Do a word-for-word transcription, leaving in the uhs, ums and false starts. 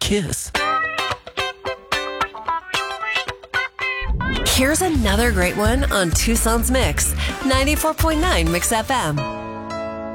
kiss. Here's another great one on Tucson's Mix, ninety-four point nine Mix F M.